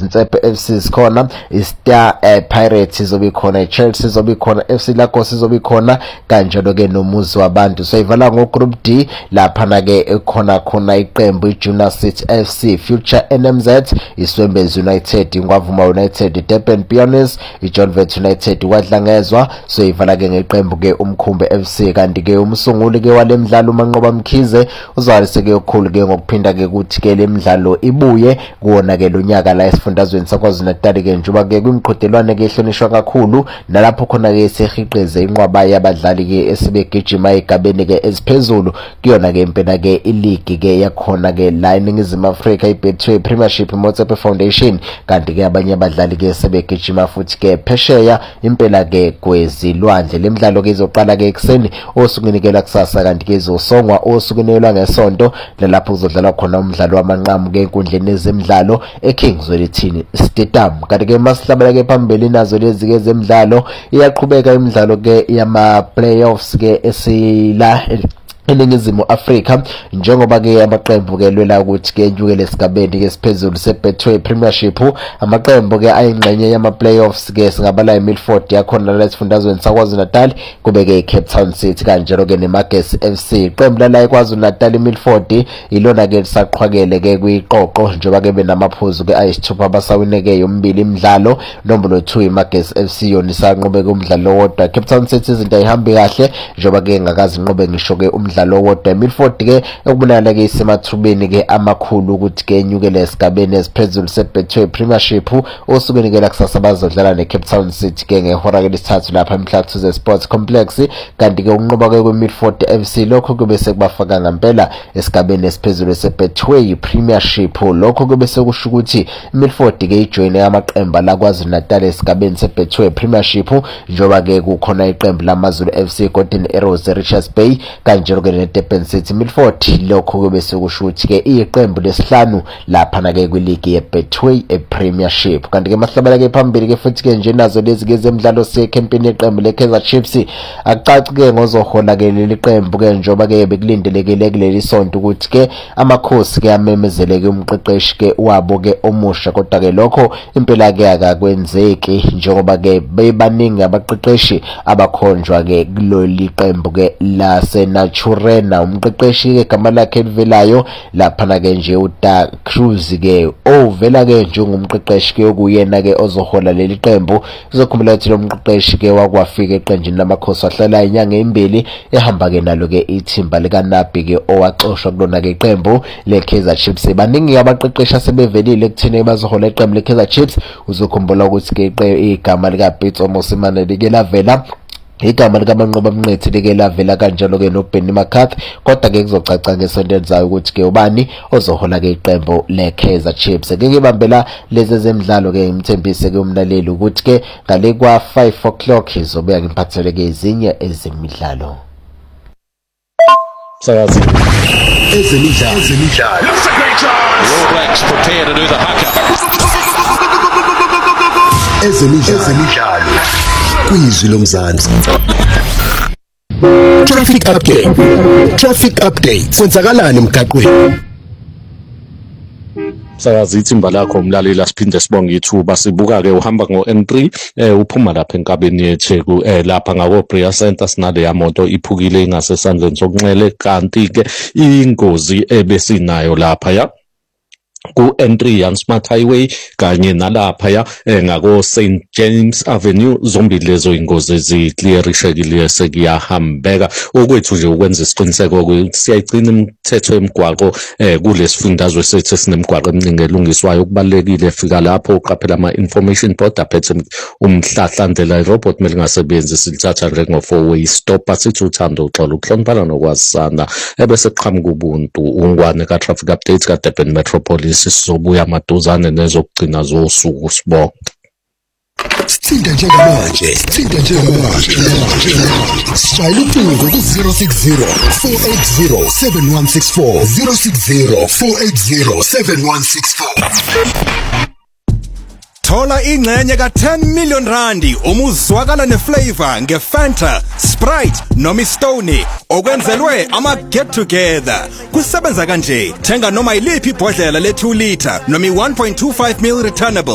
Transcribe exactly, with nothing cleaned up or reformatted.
Motsepe F C sikhona, iStar eh, Pirates izobe khona, iChelsea izobe khona, F C Lagos izobe khona kanjalo ke nomuzi wabantu. So ivala ngo Group D lapha na ke khona khona iqembu iJunior City F C, Future N M Z, iSwembezi United, Ngwavuma United, Durban Pioneers, iJohn United wadlangezwa. So ivala ke ngeqembu ke uMkhumbe F C, kanti ke umsunguli ke walemidlalo uManqoba Mkhize uzalise ke okukhulu ke ngokuphinda ke ukuthi ke lemidlalo ibuye kuona ke lonyaka la esifundazweni saKwaZulu-Natal ke njengoba ke kwimqhudelwane ke ehlonishwa kakhulu nalapho khona ke sehiqeze inqwaba yabadlali ke esibegijima egabeni ke eziphezulu kuyona ke impela ke ileague ke yakhona ke la eNingizimu Afrika iBetway Premiership Motsepe Foundation, kanti ke abanye abadlali ke sebegijima futhi ke phesheya impela ke kwezilwandle. Lemidlalo ke izoqala ke ekseni osukwini ke lakusasa, kanti ke izosongwa osukwini lwangesonto lapho kuzodlalwa khona umdlalo wamanqamu ke enkundleni ezemidlalo eKings Wellington Stadium. Kanti ke masihlabela ke phambili nazo lezi ke zemidlalo iyaqhubeka imidlalo ke yama playoffs ke esila eNingizimu Afrika njengoba ke amaqembu ke lwela ukuthi ke enyuke lesigabeni ke siphezulu seBetway Premiership. Amaqembu ke ayingxenye yama playoffs ke singabala iMilford yakhona la esifundazweni saKwaZulu-Natal, kube ke iCape Town City kanjalo ke neMagesi F C. Iqembu la eKwaZulu-Natal iMilford ilona ke lisaqhwakele ke kwiqoqo njengoba ke benamaphuzu ke ayisithupha abasawineke yombili imidlalo. Nombolo two iMagesi F C yona isanqobe kumdlalo wodwa. Cape Town City izinto ayihambi kahle njengoba ke ngakazi nqobe ngisho ke umdlalo wodwa. Milford ke ekubonakala ke isemathubeni ke amakhulu ukuthi ke enyukele esigabeni esiphezulu seBetway Premiership osukwini ke lakusasa bazodlala neCape Town City ke ngehora ke lesithathu lapha eMhlathuze Sports Complex, kanti ke ukunqoba ke kweMilford F C lokho kube sekubafaka ngempela esigabeni esiphezulu seBetway Premiership. Lokho kube sekusho ukuthi Milford ke ijoin amaqembu la KwaZulu-Natal esigabeni seBetway Premiership njengoba ke kukhona iqembu lamaZulu F C, Golden Arrows, Richards Bay kanjalo ke neDurban City. Milford lokho kube sekusho ukuthi ke iqembu lesihlanu lapha na ke kwileague yeBetway ePremiership. Kanti ke mahlabela ke phambili ke futhi ke nje nazo lezi ke zemidlalo secampaign yeqembu leKaizer Chiefs akucaci ke ngozohola ke leli qembu ke njengoba ke bekulindelekile kuleli sonto ukuthi ke amakhosi ke amemezele ke umqeqeshi ke wabo ke omusha, kodwa ke lokho impela ke akakwenzeki njengoba ke bebaningi abaqeqeshi abakhonjwa ke kuleli qembu ke la Naturena. Umqeqeshi ke igama lakhe livelayo lapha na ke nje uDa Cruz ke ovela ke njengomqeqeshi ke okuyena ke ozohola leli qembu. Uzokhumbula ukuthi lo mqeqeshi ke wakwafika eqenjini lamakhosi wahlala inyanga embili ehamba ke nalo ke ithimba lika Nabi ke owaxoshwa kulona ke iqembu leKaizer Chiefs. Baningi abaqeqeshi asebevelile kuthini bazohola iqembu leKaizer Chiefs. Uzokhumbula ukuthi ke igama lika Pitso Mosimane like lavela, igama likaManqoba Mnqethi like lavela kanjalo ke noBenny McCarthy, kodwa ke kuzocaca ngesonto elizayo ukuthi ke ubani ozohola ke iqembu leKaizer Chiefs. Ke ngibambela lezi zemidlalo ke ngimthembise ke umlaleli ukuthi ke ngale kwa five o'clock izobuya ngimphathele ke ezinye ezemidlalo. Sakazi ezemidlalo ezemidlalo All Blacks prepare to do the haka. ezemidlalo kwizwi lomzansi. Traffic update. Traffic update. Kwenzakalani emgaqweni? Sakazi ithimba lakho umlaleli asiphinde sibonge ithuba sibuka ke uhamba ngo N three eh uphuma lapha enkabeni yeTheku eh lapha ngako Bria Center sinale yamoto iphukile ingasesandleni sokunxele, kanti ke ingozi ebesinayo lapha ya ku N three yan Smart Highway kanye nalapha ya eh, ngako Saint James Avenue. Zombili lezo ingozi eziclearishekile sekuyahambeka. Okwethu nje ukwenza isiqiniseko ukuthi siyayigcina imithetho yemigwaqo eh kulesifundazwe sethu esinemigwaqo eminingi elungiswayo. Kubalekile fika lapho uqaphela ama information board aphethe umhlahlandlela irobot mele ngasebenzi silithatha njengo four way stop asithi uthando uxolo ukuhloniphana nokwazisana ebese qhamuka ubuntu ungwane ka traffic update ka Durban Metropolis. Sizobuya maduzane nezokugcina zosuku sibonke. Sithinta njengamanje, sithinta njengamanje. Shayela ucingo ku zero six zero four eight zero seven one six four zero six zero four eight zero seven one six four. Thola ingxenye ka ten million randi umuzwakala neFlavor ngeFanta, Sprite noma iStone okwenzelwe ama get together. Kusebenza kanje, thenga noma iliphi ibhodlela le two liter noma i one point two five mil returnable